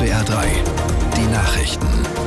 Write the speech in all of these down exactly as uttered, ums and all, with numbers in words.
W R drei, die Nachrichten.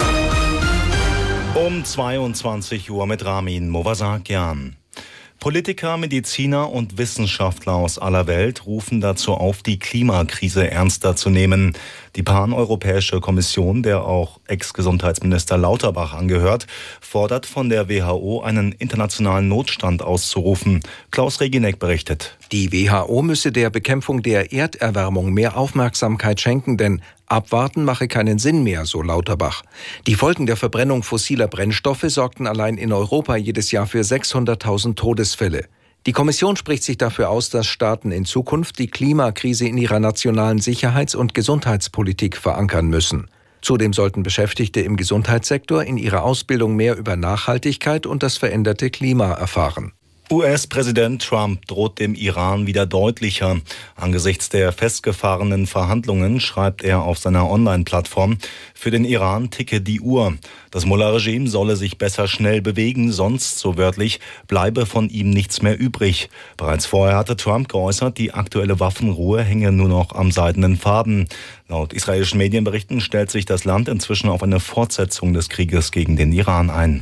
Um zweiundzwanzig Uhr mit Ramin Movasakian. Politiker, Mediziner und Wissenschaftler aus aller Welt rufen dazu auf, die Klimakrise ernster zu nehmen. Die Paneuropäische Kommission, der auch Ex-Gesundheitsminister Lauterbach angehört, fordert von der W H O, einen internationalen Notstand auszurufen. Klaus Reginek berichtet. Die W H O müsse der Bekämpfung der Erderwärmung mehr Aufmerksamkeit schenken, denn abwarten mache keinen Sinn mehr, so Lauterbach. Die Folgen der Verbrennung fossiler Brennstoffe sorgten allein in Europa jedes Jahr für sechshunderttausend Todesfälle. Die Kommission spricht sich dafür aus, dass Staaten in Zukunft die Klimakrise in ihrer nationalen Sicherheits- und Gesundheitspolitik verankern müssen. Zudem sollten Beschäftigte im Gesundheitssektor in ihrer Ausbildung mehr über Nachhaltigkeit und das veränderte Klima erfahren. U S-Präsident Trump droht dem Iran wieder deutlicher. Angesichts der festgefahrenen Verhandlungen schreibt er auf seiner Online-Plattform: Für den Iran ticke die Uhr. Das Mullah-Regime solle sich besser schnell bewegen, sonst, so wörtlich, bleibe von ihm nichts mehr übrig. Bereits vorher hatte Trump geäußert, die aktuelle Waffenruhe hänge nur noch am seidenen Faden. Laut israelischen Medienberichten stellt sich das Land inzwischen auf eine Fortsetzung des Krieges gegen den Iran ein.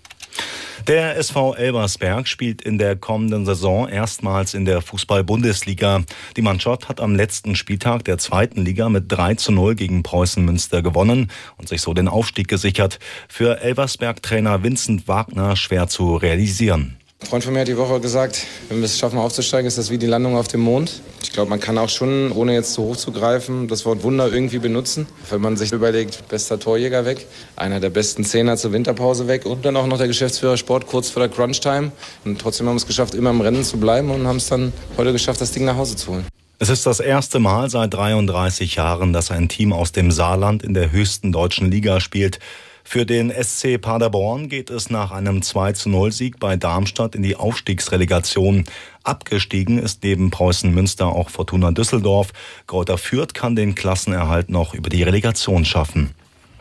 Der S V Elversberg spielt in der kommenden Saison erstmals in der Fußball-Bundesliga. Die Mannschaft hat am letzten Spieltag der zweiten Liga mit drei zu null gegen Preußen Münster gewonnen und sich so den Aufstieg gesichert. Für Elversberg-Trainer Vincent Wagner schwer zu realisieren. Ein Freund von mir hat die Woche gesagt, wenn wir es schaffen aufzusteigen, ist das wie die Landung auf dem Mond. Ich glaube, man kann auch schon, ohne jetzt zu hoch zu greifen, das Wort Wunder irgendwie benutzen. Wenn man sich überlegt, bester Torjäger weg, einer der besten Zehner zur Winterpause weg und dann auch noch der Geschäftsführer Sport kurz vor der Crunch-Time. Und trotzdem haben wir es geschafft, immer im Rennen zu bleiben und haben es dann heute geschafft, das Ding nach Hause zu holen. Es ist das erste Mal seit dreiunddreißig Jahren, dass ein Team aus dem Saarland in der höchsten deutschen Liga spielt. Für den S C Paderborn geht es nach einem zwei zu null Sieg bei Darmstadt in die Aufstiegsrelegation. Abgestiegen ist neben Preußen Münster auch Fortuna Düsseldorf. Greuther Fürth kann den Klassenerhalt noch über die Relegation schaffen.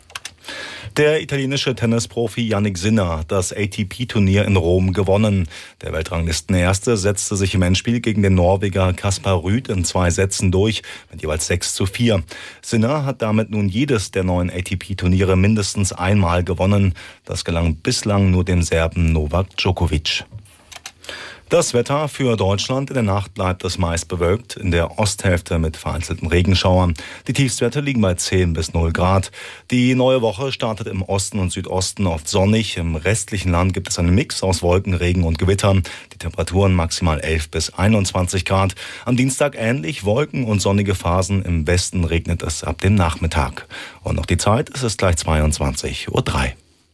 Der italienische Tennisprofi Jannik Sinner hat das A T P-Turnier in Rom gewonnen. Der Weltranglistenerste setzte sich im Endspiel gegen den Norweger Kaspar Rüd in zwei Sätzen durch, mit jeweils sechs zu vier. Sinner hat damit nun jedes der neun A T P-Turniere mindestens einmal gewonnen. Das gelang bislang nur dem Serben Novak Djokovic. Das Wetter für Deutschland: In der Nacht bleibt es meist bewölkt, in der Osthälfte mit vereinzelten Regenschauern. Die Tiefstwerte liegen bei zehn bis null Grad. Die neue Woche startet im Osten und Südosten oft sonnig. Im restlichen Land gibt es einen Mix aus Wolken, Regen und Gewittern. Die Temperaturen maximal elf bis einundzwanzig Grad. Am Dienstag ähnlich, Wolken und sonnige Phasen. Im Westen regnet es ab dem Nachmittag. Und noch die Zeit, es ist gleich zweiundzwanzig Uhr drei.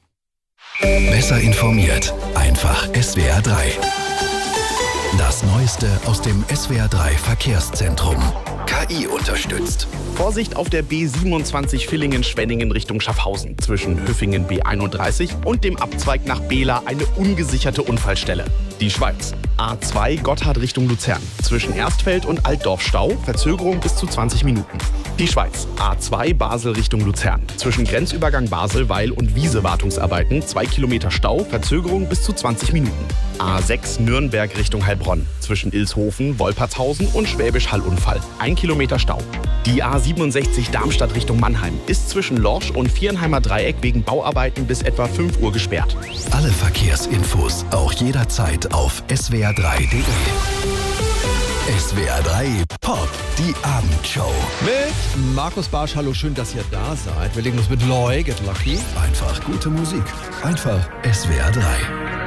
Besser informiert, einfach S W R drei. Das Neueste aus dem S W R drei Verkehrszentrum. K I unterstützt. Vorsicht auf der B siebenundzwanzig Villingen-Schwenningen Richtung Schaffhausen. Zwischen Höfingen B einunddreißig und dem Abzweig nach Bela eine ungesicherte Unfallstelle. Die Schweiz. A zwei Gotthard Richtung Luzern. Zwischen Erstfeld und Altdorf Stau. Verzögerung bis zu zwanzig Minuten. Die Schweiz. A zwei Basel Richtung Luzern. Zwischen Grenzübergang Basel, Weil und Wiese Wartungsarbeiten. zwei Kilometer Stau. Verzögerung bis zu zwanzig Minuten. A sechs Nürnberg Richtung Heilbronn. Zwischen Ilshofen, Wolpertshausen und Schwäbisch Hall Unfall. ein Kilometer Stau. Die A siebenundsechzig Darmstadt Richtung Mannheim ist zwischen Lorsch und Vierenheimer Dreieck wegen Bauarbeiten bis etwa fünf Uhr gesperrt. Alle Verkehrsinfos auch jederzeit auf S W R drei Punkt D E. S W R drei Pop, die Abendshow. Mit Markus Barsch, hallo, schön, dass ihr da seid. Wir legen uns mit Loy, Get Lucky. Einfach gute Musik. Einfach S W R drei.